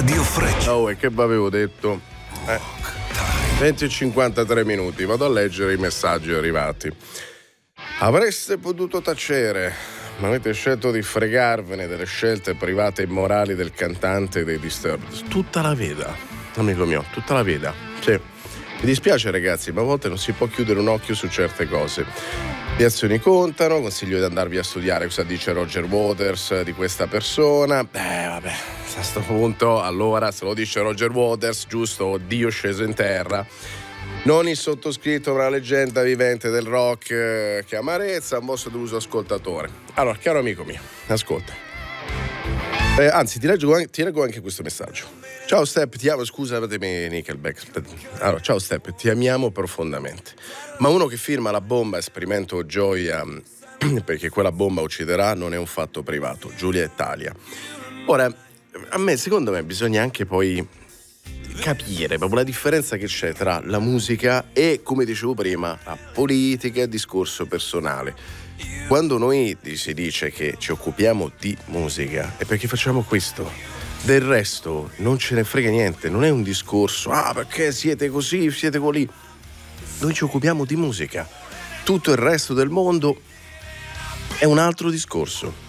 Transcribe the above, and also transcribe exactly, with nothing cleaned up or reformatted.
Radio Freccia. Oh, e che avevo detto? Eh, venti e cinquantatré minuti, vado a leggere i messaggi arrivati. Avreste potuto tacere, ma avete scelto di fregarvene delle scelte private e immorali del cantante dei Disturbed. Tutta la vita, amico mio, tutta la vita. Sì. Mi dispiace ragazzi, ma a volte non si può chiudere un occhio su certe cose. Le azioni contano, consiglio di andarvi a studiare cosa dice Roger Waters di questa persona. Eh vabbè, a questo punto, allora, se lo dice Roger Waters, giusto, Dio sceso in terra. Non il sottoscritto, una leggenda vivente del rock, eh, che amarezza, un vostro deluso ascoltatore. Allora, caro amico mio, ascolta. Eh, anzi, ti leggo, ti leggo anche questo messaggio. Ciao Step, ti amo, scusa, avatemi Nickelback. Allora, ciao Step, ti amiamo profondamente. Ma uno che firma la bomba esprimendo gioia perché quella bomba ucciderà non è un fatto privato. Giulia e Talia. Ora, a me, secondo me, bisogna anche poi capire proprio la differenza che c'è tra la musica e, come dicevo prima, la politica e il discorso personale. Quando noi si dice che ci occupiamo di musica è perché facciamo questo. Del resto non ce ne frega niente, non è un discorso, ah perché siete così, siete così. Noi ci occupiamo di musica. Tutto il resto del mondo è un altro discorso.